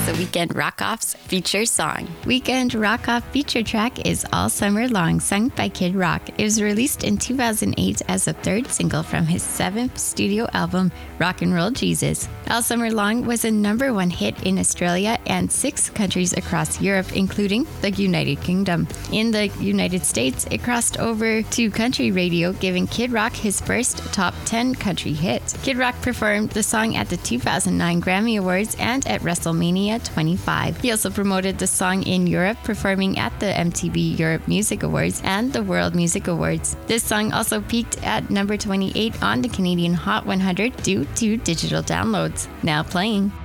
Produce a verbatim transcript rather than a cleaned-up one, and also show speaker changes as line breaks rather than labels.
the Weekend Rock-Off's feature song. Weekend Rock-Off feature track is All Summer Long, sung by Kid Rock. It was released in two thousand eight as the third single from his seventh studio album, Rock and Roll Jesus. All Summer Long was a number one hit in Australia and six countries across Europe, including the United Kingdom. In the United States, it crossed over to country radio, giving Kid Rock his first top ten country hit. Kid Rock performed the song at the two thousand nine Grammy Awards and at WrestleMania twenty-five. He also promoted the song in Europe, performing at the M T V Europe Music Awards and the World Music Awards. This song also peaked at number twenty-eight on the Canadian Hot one hundred due to digital downloads. Now playing.